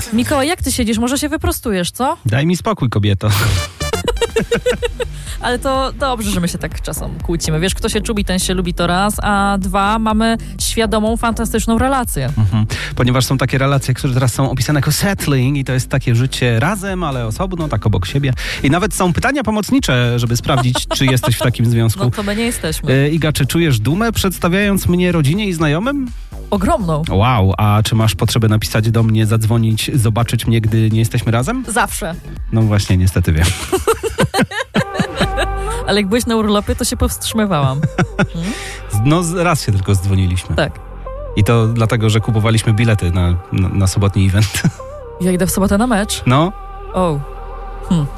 Mikołaj, jak ty siedzisz? Może się wyprostujesz, co? Daj mi spokój, kobieto. Ale to dobrze, że my się tak czasem kłócimy. Wiesz, kto się czubi, ten się lubi, to raz, a dwa, mamy świadomą, fantastyczną relację. Ponieważ są takie relacje, które teraz są opisane jako settling i to jest takie życie razem, ale osobno, tak obok siebie. I nawet są pytania pomocnicze, żeby sprawdzić, czy jesteś w takim związku. No to my nie jesteśmy. Iga, czy czujesz dumę przedstawiając mnie rodzinie i znajomym? Ogromną. Wow, a czy masz potrzebę napisać do mnie, zadzwonić, zobaczyć mnie, gdy nie jesteśmy razem? Zawsze. No właśnie, niestety wiem. Ale jak byłeś na urlopie, to się powstrzymywałam. No raz się tylko zdzwoniliśmy. Tak. I to dlatego, że kupowaliśmy bilety na sobotni event. Ja idę w sobotę na mecz. No. O.